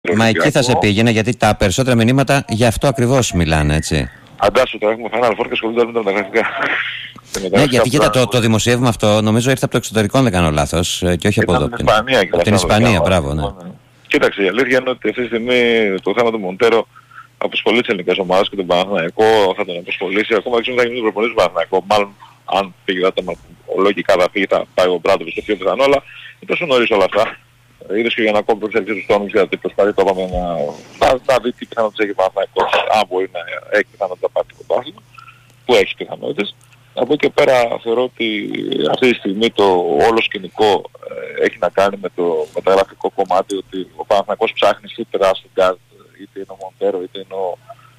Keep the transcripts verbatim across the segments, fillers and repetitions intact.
Μα εκεί θα σε πήγαινε, γιατί τα περισσότερα μηνύματα για αυτό ακριβώς μιλάνε, έτσι. Αντάσου, τώρα έχουμε Final Four και ασχολούνται με τα μεταγραφικά. Ναι, γιατί κοίτα, το, το δημοσίευμα αυτό νομίζω ήρθε από το εξωτερικό, αν δεν κάνω λάθος, και όχι από εδώ. Από την Ισπανία. Από την Ισπανία, μπράβο, ναι. Κοίταξε, η αλήθεια είναι ότι αυτή τη στιγμή το θέμα του Μοντέρο αποσχολεί τις ελληνικές ομάδες και τον Παναθηναϊκό θα τον αποσχολήσει. Ακόμα δεν ξέρουμε θα γίνει προπονήσεις του Παναθηναϊκού. Μάλλον αν πήγε δάτα λογικά θα φύγει, θα πάει ο Μπράντοβιτς στο πιο πιθανό, αλλά είναι τόσο νωρίς όλα αυτά. Είδες και ο Γιαννακόπουλος εξέλιξε τους τόνους γιατί προσπαθεί το πάμε να, να, να δει τι πιθανότητες έχει ο Παναθηναϊκός, αν μπορεί να έχει πιθανότητα να πάρει το πρωτάθλημα, που έχει πιθανότητες. Από εκεί και πέρα θεωρώ ότι αυτή τη στιγμή το όλο σκηνικό ε, έχει να κάνει με το μεταγραφικό κομμάτι, ότι ο Παναθηναϊκός ψάχνει σούπερ άστον γκάρντ, είτε είναι ο Μοντέρο είτε είναι ο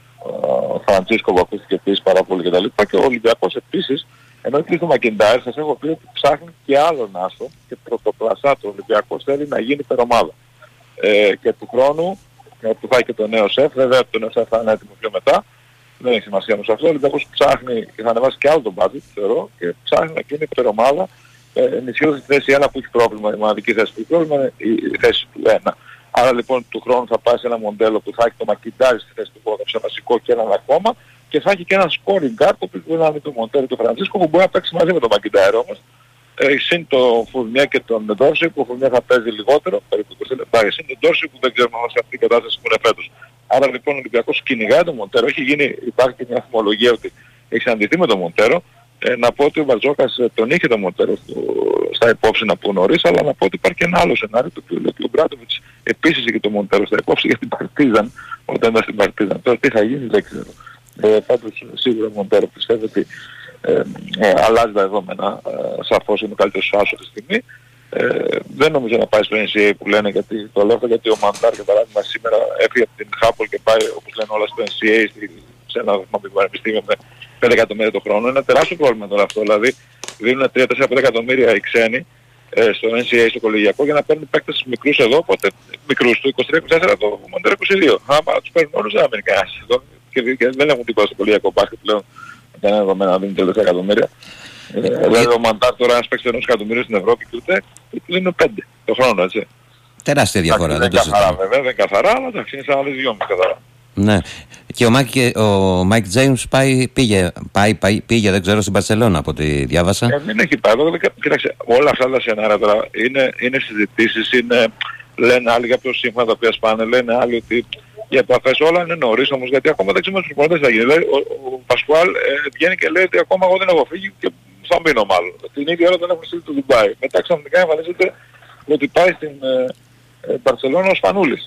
ε, Φραντσίσκο που ακούστηκε επίσης πάρα πολύ κτλ. Και ο Ολυμπιακός επίσης, ενώ εκεί στο Μακιντάρ σας έχω πει ότι ψάχνει και άλλον άστο και πρωτοκλασσά το Ολυμπιακός θέλει να γίνει υπερομάδα. Ε, και του χρόνου ε, που θα έχει και το νέο σεφ, βέβαια το νέο σεφ θα είναι έτοιμο πιο μετά. Δεν έχει σημασία όμως αυτό, ο Ολυμπιακός ψάχνει και θα ανεβάσει και άλλο τον budget, θεωρώ, και ψάχνει να γίνει υπερομάδα, ε, ενισχύοντας τη θέση ένα που έχει πρόβλημα, η μοναδική θέση που έχει πρόβλημα είναι η θέση του ένα. Άρα λοιπόν του χρόνου θα πάει σε ένα μοντέλο που θα έχει το Μακιντάρι στη θέση του Μπόκα, σε βασικό και έναν ακόμα, και θα έχει και ένα scoring guard, το οποίο μπορεί να είναι το Μοντέρο του Φραντσίσκο, που μπορεί να παίξει μαζί με τον Μακιντάρι όμως. Ε, συν το Φουρνιέ και τον Ντόρση, που ο Φουρνιέ θα παίζει λιγότερο, περίπου είκοσι λεπτά, συν τον Ντόρση που δεν ξέρουμε σε αυτή την κατάσταση που είναι φέτος. Άρα λοιπόν ο Ολυμπιακός κυνηγάει τον Μοντέρο, έχει γίνει, υπάρχει και μια θυμολογία ότι έχει συναντηθεί με τον Μοντέρο. Ε, να πω ότι ο Μπαρτζόκας τον είχε τον Μοντέρο στα υπόψη να πω νωρίς, αλλά να πω ότι υπάρχει και ένα άλλο σενάριο, το οποίο λέει ότι ο Μπράντοβιτς επίσης είχε τον Μοντέρο στα υπόψη για την Παρτίζαν, όταν ήταν στην Παρτίζαν. Τώρα τι θα γίνει δεν ξέρω. Ε, πάντως σίγουρα ο Μοντέρο πιστεύει ότι ε, ε, αλλάζει τα δεδομένα, ε, σαφώς είναι ο καλύτερος άσος αυτή τη στιγμή. Ε, δεν νομίζω να πάει στο εν σι έι που λένε, γιατί το λέω αυτό, γιατί ο Μαντάρ για παράδειγμα σήμερα έφυγε από την Χάπολ και πάει, όπως λένε όλα, στο εν σι έι σε ένα πανεπιστήμιο με πέντε εκατομμύρια το χρόνο. Είναι ένα τεράστιο πρόβλημα τώρα αυτό, δηλαδή δίνουν τρία τέσσερα πέντε εκατομμύρια οι ξένοι ε, στο εν σι έι, στο κολεγιακό, για να παίρνουν παίκτες μικρούς εδώ, οπότε μικρούς του είκοσι τρία είκοσι τέσσερα, το Μαντάρ είκοσι δύο. Άμα τους παίρνουν όλους οι Αμερικάνες εδώ και, και δεν έχουν τίποτα στο κολεγιακό μπάσκετ πλέον, με ένα δεδομένα να δίνουν τέσσερα εκατομμύρια. Δηλαδή ο Μαντάρ τώρα ένας παίκτης ενός εκατομμυρίου στην Ευρώπη και ούτε δίνουν πέντε το χρόνο, έτσι. Τεράστια διαφορά. Δεν είναι καθαρά βέβαια, δεν είναι καθαρά, αλλά εντάξει είναι σαν να δεις δυόμισι καθαρά. Ναι. Και ο Μάικ, ο Μάικ Τζέιμς πάει, πήγε, πάει, πάει, πήγε, δεν ξέρω, στην Μπαρσελόνα από ό,τι διάβασα. Ε, δεν έχει πάει. Κοίταξε, όλα αυτά τα σενάρια τώρα είναι, είναι συζητήσεις, είναι, λένε άλλοι για το σύμφωνα τα οποία σπάνε, λένε άλλοι ότι οι επαφές όλα είναι νωρίς όμως, γιατί ακόμα δεν ξέρουμε τους προπονητές θα γίνει. Δηλαδή, ο, ο Πασκουάλ ε, βγαίνει και λέει ότι ακόμα εγώ δεν έχω φύγει και θα μείνω μάλλον. Την ίδια ώρα δεν έχουν στείλει το Ντουμπάι. Μετά ξαφνικά εμφανίζεται ότι πάει στην Μπαρσελόνα ο Σπανούλης.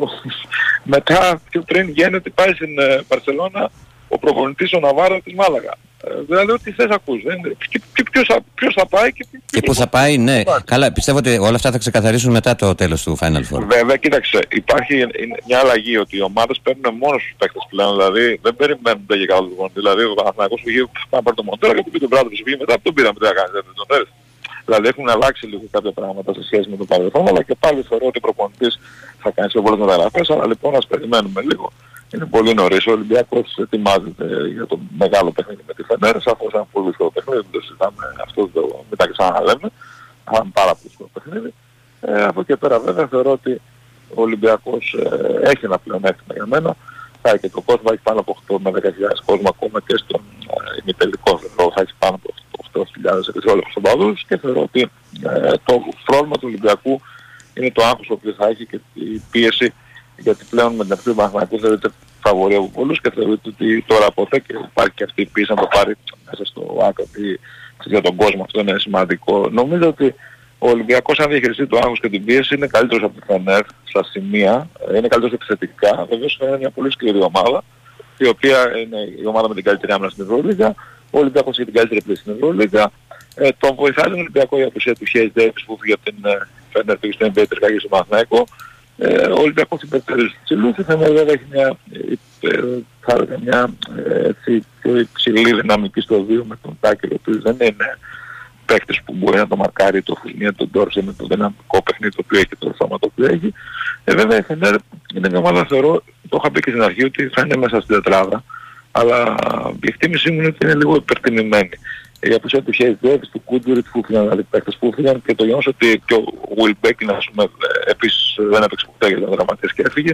Μετά πιο πριν βγαίνει ότι πάει στην Μπαρσελόνα ο προπονητής ο Ναβάρο της Μάλαγα. Ε, δηλαδή ό,τι θες ακούς. Και, και ποιος, θα, ποιος θα πάει και, και πού θα πάει, ναι. Υπάρχει. Καλά, πιστεύω ότι όλα αυτά θα ξεκαθαρίσουν μετά το τέλος του Final Four. Βέβαια, κοίταξε, υπάρχει μια αλλαγή ότι οι ομάδες παίρνουν μόνο στους παίκτες πλέον. Δηλαδή δεν περιμένουν για καλό του. Δηλαδή ο Παναθηναϊκός πήγε πάνω από το Μοντέρο και του πει τον Μπράντοβιτς που πήγε μετά από τον πήραμε τι να κάνει. Τον έρθει. Δηλαδή έχουν αλλάξει λίγο κάποια πράγματα σε σχέση με το παρελθόν, αλλά και πάλι θεωρώ ότι ο προπονητής θα κάνει σε πολλές μεταγραφές, αλλά λοιπόν ας περιμένουμε λίγο. Είναι πολύ νωρίς, ο Ολυμπιακός ετοιμάζεται για το μεγάλο παιχνίδι με τη Φενέρ, σαφώς ένα πολύ δύσκολο παιχνίδι, δεν το συζητάμε, αυτό το μην τα ξαναλέμε, θα είναι πάρα πολύ δύσκολο παιχνίδι. Ε, από εκεί πέρα βέβαια θεωρώ ότι ο Ολυμπιακός ε, έχει ένα πλεονέκτημα για μένα, θα έχει και το κόσμο, θα έχει πάνω από οκτώ με δέκα χιλιάδες κόσμο ακόμα και στον ε, ημιτελικό, θεωρώ θα έχει πάνω από οκτώ χιλιάδες επισόλους στον παδούς και θεωρώ ότι ε, το πρόβλημα του Ολυμπιακού είναι το άγχος που θα έχει και η πίεση, γιατί πλέον με την αρχή του Παναθηναϊκού θεωρείται φαβορή από πολλούς και θεωρείται ότι τώρα ποτέ και υπάρχει και αυτή η πίεση να το πάρει μέσα στο άκρο για τον κόσμο, αυτό είναι σημαντικό. Νομίζω ότι ο Ολυμπιακός αν διαχειριστεί το άγχος και την πίεση είναι καλύτερος από τη Φενέρ στα σημεία, είναι καλύτερος επιθετικά, βεβαίως είναι μια πολύ σκληρή ομάδα, η οποία είναι η ομάδα με την καλύτερη άμυνα στην Ευρωλίγα, ο Ολυμπιακός έχει την καλύτερη πλήση στην Ευρωλίγα, ε, τον βοηθάει τον Ολυμπιακό η απουσία του Χέις Ντέιβις που φύγει από την Φενέρ πήγε στην Ν Μπι έι τελικά και στο Παναθηναϊκό. Ε, ο Ολυμπιακός υπερτερίζει της Τσιλούς, η Φενέρ βέβαια έχει μια, θα έλεγα μια έτσι, πιο υψηλή δυναμική στο δύο με τον Τάκελ, ο οποίος δεν είναι παίκτης που μπορεί να το μαρκάρει το Φουρνιέ, τον Ντόρσε με το δυναμικό παιχνίδι το οποίο έχει, το σώμα το οποίο έχει. Ε, βέβαια η Φενέρ είναι μια ομάδα, θεωρώ, το είχα πει και στην αρχή ότι θα είναι μέσα στην τετράδα, αλλά η εκτίμησή μου είναι ότι είναι λίγο υπερτιμημένη. Η απουσία του Χέις Ντέιβις, του Κούντουριτ που φύγαν, δηλαδή παίκτες που φύγαν, και το γεγονός ότι και ο Will Beckton, ας πούμε, επίσης δεν έπαιξε ποτέ γιατί ήταν δραματίας και έφυγε,